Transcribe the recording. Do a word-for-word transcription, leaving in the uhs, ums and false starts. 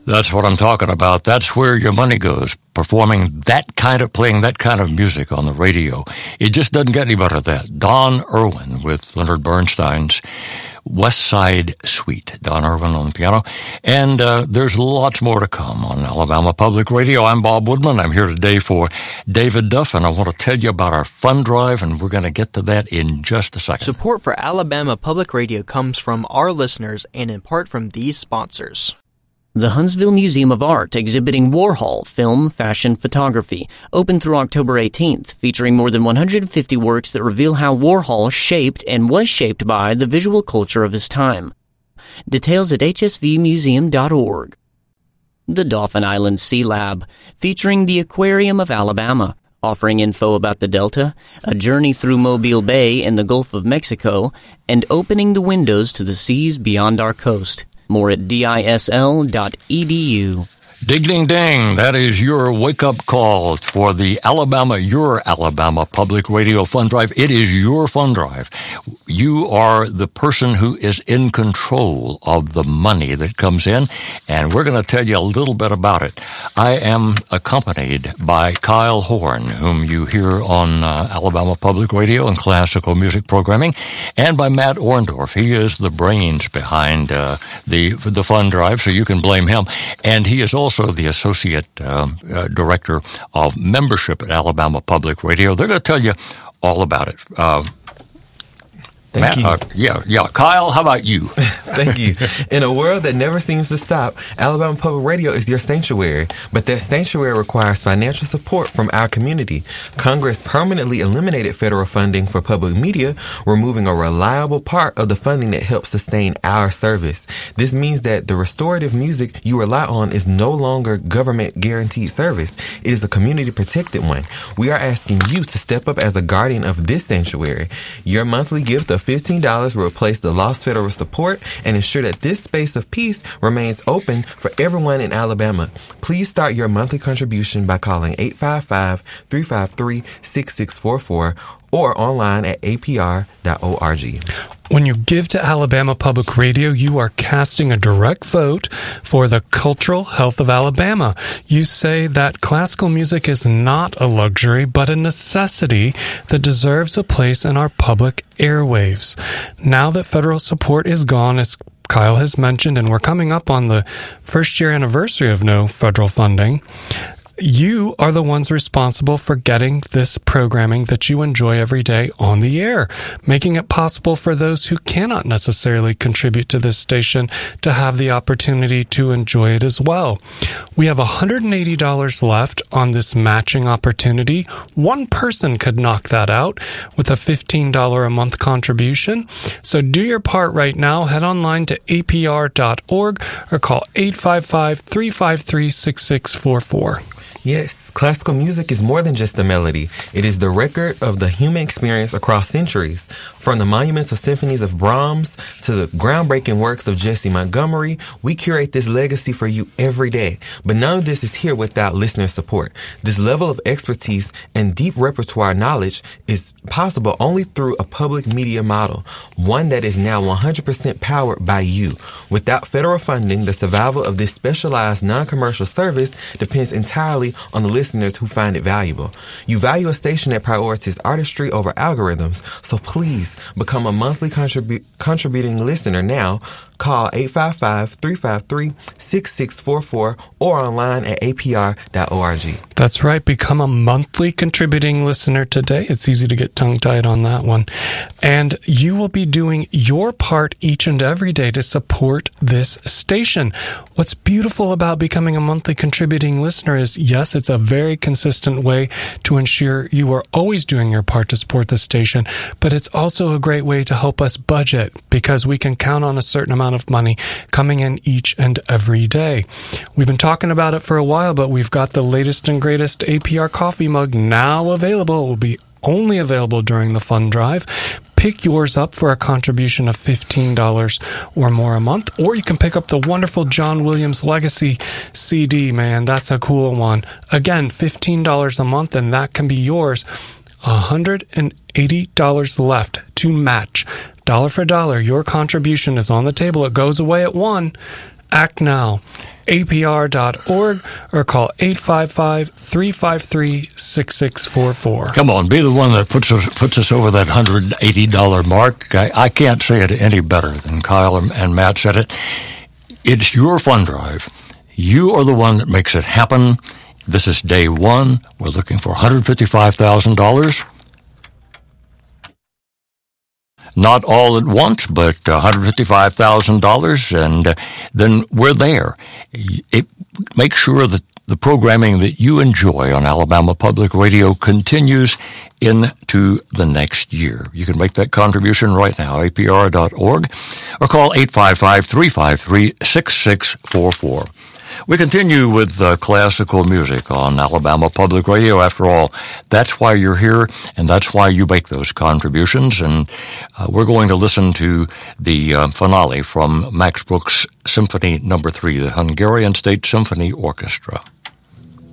That's what I'm talking about. That's where your money goes, performing that kind of, playing that kind of music on the radio. It just doesn't get any better than that. Don Irwin with Leonard Bernstein's West Side Suite. Don Irwin on the piano. And uh, there's lots more to come on Alabama Public Radio. I'm Bob Woodman. I'm here today for David Duff, and I want to tell you about our fund drive, and we're going to get to that in just a second. Support for Alabama Public Radio comes from our listeners and in part from these sponsors. The Huntsville Museum of Art exhibiting Warhol film, fashion, photography, open through October eighteenth, featuring more than one hundred fifty works that reveal how Warhol shaped and was shaped by the visual culture of his time. Details at h s v museum dot org. The Dauphin Island Sea Lab, featuring the Aquarium of Alabama, offering info about the Delta, a journey through Mobile Bay and the Gulf of Mexico, and opening the windows to the seas beyond our coast. More at d i s l dot e d u. Ding, ding, ding. That is your wake-up call for the Alabama, your Alabama Public Radio Fund Drive. It is your fund drive. You are the person who is in control of the money that comes in, and we're going to tell you a little bit about it. I am accompanied by Kyle Horn, whom you hear on uh, Alabama Public Radio and classical music programming, and by Matt Orndorff. He is the brains behind uh, the, the fund drive, so you can blame him. And he is also also the Associate um, uh, Director of Membership at Alabama Public Radio. They're going to tell you all about it. Uh, Thank Matt, you. Uh, yeah, yeah. Kyle, how about you? Thank you. In a world that never seems to stop, Alabama Public Radio is your sanctuary, but that sanctuary requires financial support from our community. Congress permanently eliminated federal funding for public media, removing a reliable part of the funding that helps sustain our service. This means that the restorative music you rely on is no longer government-guaranteed service. It is a community-protected one. We are asking you to step up as a guardian of this sanctuary. Your monthly gift of fifteen dollars will replace the lost federal support and ensure that this space of peace remains open for everyone in Alabama. Please start your monthly contribution by calling eight five five, three five three, six six four four or online at a p r dot org. When you give to Alabama Public Radio, you are casting a direct vote for the cultural health of Alabama. You say that classical music is not a luxury, but a necessity that deserves a place in our public airwaves. Now that federal support is gone, as Kyle has mentioned, and we're coming up on the first year anniversary of no federal funding, you are the ones responsible for getting this programming that you enjoy every day on the air, making it possible for those who cannot necessarily contribute to this station to have the opportunity to enjoy it as well. We have one hundred eighty dollars left on this matching opportunity. One person could knock that out with a fifteen dollars a month contribution. So do your part right now. Head online to a p r dot org or call eight five five, three five three, six six four four. Yes, classical music is more than just a melody. It is the record of the human experience across centuries. From the monumental symphonies of Brahms to the groundbreaking works of Jesse Montgomery, we curate this legacy for you every day. But none of this is here without listener support. This level of expertise and deep repertoire knowledge is possible only through a public media model, one that is now one hundred percent powered by you. Without federal funding, the survival of this specialized non-commercial service depends entirely on the listeners who find it valuable. You value a station that prioritizes artistry over algorithms, so please become a monthly contribu- contributing listener now. Call eight five five, three five three, six six four four or online at a p r dot org. That's right. Become a monthly contributing listener today. It's easy to get tongue-tied on that one. And you will be doing your part each and every day to support this station. What's beautiful about becoming a monthly contributing listener is, yes, it's a very consistent way to ensure you are always doing your part to support the station, but it's also a great way to help us budget because we can count on a certain amount of money coming in each and every day. We've been talking about it for a while, but we've got the latest and greatest A P R coffee mug now available. It will be only available during the fund drive. Pick yours up for a contribution of fifteen dollars or more a month, or you can pick up the wonderful John Williams Legacy C D, man. That's a cool one. Again, fifteen dollars a month, and that can be yours. one hundred eighty dollars left to match. Dollar for dollar, your contribution is on the table. It goes away at one, Act now. A P R dot org or call eight five five, three five three, six six four four. Come on, be the one that puts us puts us over that one hundred eighty dollars mark. I, I can't say it any better than Kyle and Matt said it. It's your fund drive. You are the one that makes it happen. This is day one. We're looking for one hundred fifty-five thousand dollars. Not all at once, but one hundred fifty-five thousand dollars, and uh, then we're there. It, make sure that the programming that you enjoy on Alabama Public Radio continues into the next year. You can make that contribution right now, A P R dot org, or call eight five five, three five three, six six four four. We continue with uh, classical music on Alabama Public Radio. After all, that's why you're here, and that's why you make those contributions. And uh, we're going to listen to the uh, finale from Max Bruch's Symphony Number Three, the Hungarian State Symphony Orchestra.